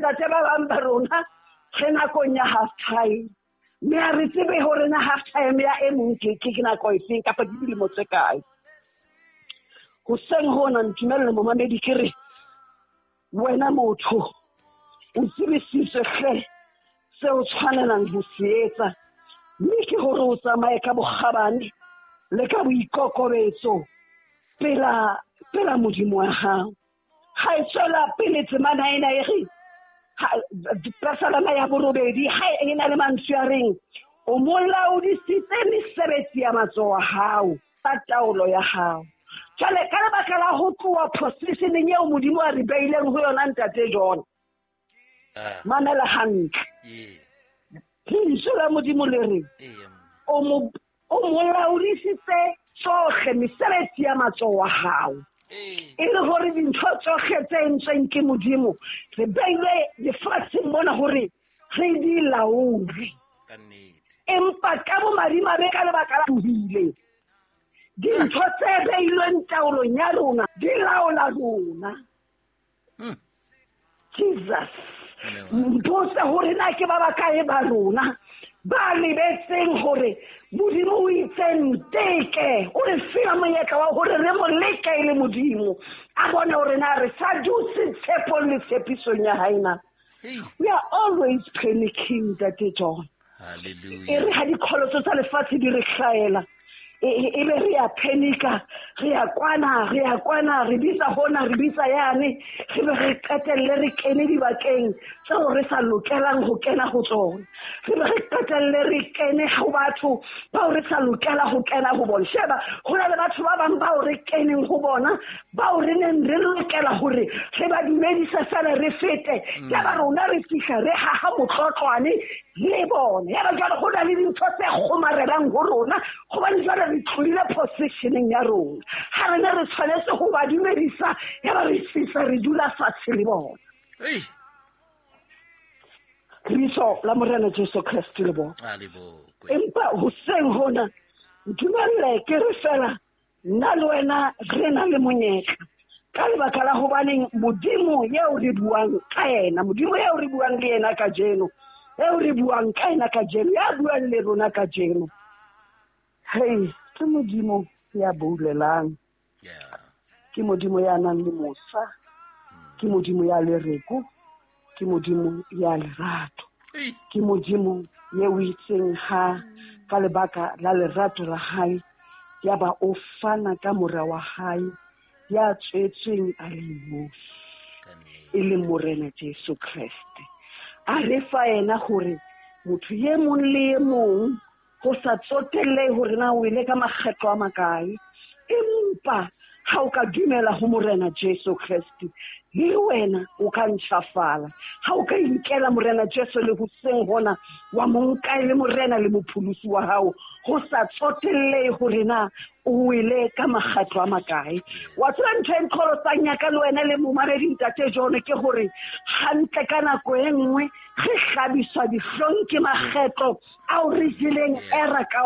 ntate ba bang ba rona re nakong ya half time mme a re tsebe hore na half time ya e mong ke nako efeng kapa ke dilemo tse kae go seng hona ntumelle momamedi ke re wena motho o tsebisitse hle se o tshwanelang ho se etsa mme ke hore o tsamaye ka bokgabane le ka boikokobetso pela modimo wa hao ha e tswela pele tsemana ena e re pasalana ya borobedi ha e na le mantswe a reng o molaodisitse mesebetsi ya matsoho a hao tsa taolo ya hao jale ka lebaka la ho tloha positioneng eo modimo a re beileng ho yona ntate John mamela hantle lentswe la modimo le re o molaodisitse tsohle mesebetsi ya matsoho a hao e le hore dintho tsohle tse entsweng ke modimo re beile lefatsheng mona hore re di laole empa ka bomadimabe ka lebaka la buhile dintho tse beilweng taolong ya rona di laola rona Jesus mpotse hore na ke ba bakae ba rona ba lebetseng hore modimo o itseng teke o re fela monyetla wa hore re mo leke le modimo a bone hore na re sa dutse tshepo le tshepisong ya haina. We are always panicking, Daddy John. Hallelujah. E re ha dikgoloto tsa lefatshe di re hlaela e be re a panika re a kwana re bitsa hona re bitsa yane re be re qetelle re kene dibakeng tseo re sa lokelang ho kena ho tsona re be re qetelle re kene ho batho bao re sa lokela ho kena ho bona sheba ho na le batho ba bang bao re keneng ho bona bao re neng re lokela hore re ba dumedisa fela re fete ya ba rona re fihla re ha motlotlwane le bona ya ba jwale go na le dintho tse kgomarelang ho rona go ba jwale re tlile positioning ya rona ha re ne re tshwanetse go ba dumedisa ya ba re fihla re dula fatshe le bona Kristo la morena Jesu Kristo le bona empa ho seng hona dumelle ke re fela nna le wena re na le monyetla ka lebaka la hobaneng modimo yeo re buang ka yena modimo yeo re buang le yena ka jeno eo re buang ka yena ka jeno ya buang le rona ka jeno ke modimo ya boulelang ke modimo ya nang le mosa ke modimo ya lereko ke modimo ya lerato ke modimo ye o itseng ha ka lebaka la lerato la hae ya ba o fana ka mora wa hae ya tswetseng a le mosi e le morena Jesu Kriste a re fa ena hore motho ye mong le ye mong go sa tsotelle hore na o ile ka makgetlo a makae empa ha o ka dumela ho morena Jesu Kriste le wena o ka ntshafala ha o ka inkela morena Jesu le ho seng hona wa monka le morena le mophulusi wa hao go sa tsotelle hore na o ile ka makgetlo a makae wa tswa nteng kholo tsanya ka le wena le momaredi ntate John ke hore hantle ka nako e nngwe re hlabiswa dihlong ke makgetlo a o re dileng era ka